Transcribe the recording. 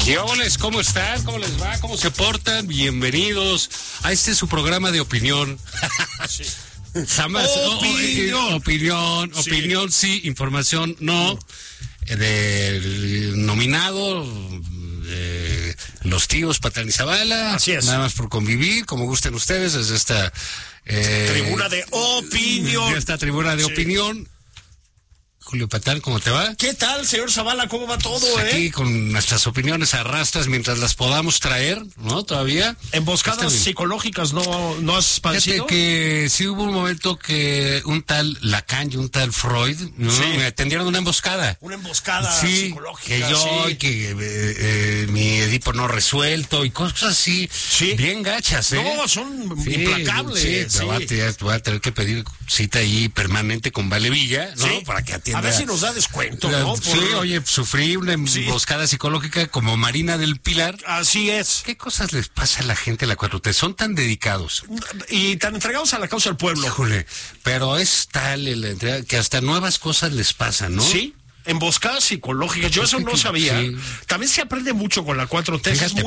¿Qué óboles? ¿Cómo están? ¿Cómo les va? ¿Cómo se portan? Bienvenidos a este su programa de opinión. Sí. Jamás. Opinión sí, información no. Del nominado, los tíos Patán y Zavala. Así es. Nada más por convivir, como gusten ustedes, desde esta tribuna de opinión. De esta tribuna de opinión. Julio Patán, ¿cómo te va? ¿Qué tal, señor Zavala? ¿Cómo va todo, Aquí con nuestras opiniones a rastras mientras las podamos traer, ¿no? Todavía. ¿Emboscadas psicológicas no has padecido? Fíjate que sí hubo un momento que un tal Lacan y un tal Freud, ¿no? Sí. Me tendieron una emboscada. Una emboscada psicológica. Que yo, sí. y que mi Edipo no resuelto y cosas así, Sí. bien gachas, ¿eh? No, son implacables. Sí, voy a tener que pedir cita ahí permanente con Vale Villa, ¿no? Sí. Para que atienda. A ver si nos da descuento, ¿no? Sí, oye, sufrí una emboscada psicológica como Marina del Pilar. Así es. ¿Qué cosas les pasa a la gente de la 4T? Son tan dedicados. Y tan entregados a la causa del pueblo. Híjole, pero es tal la entrega que hasta nuevas cosas les pasan, ¿no? Sí. Emboscadas psicológicas. Yo eso no sabía. Sí. También se aprende mucho con la 4T. Fíjate, Es muy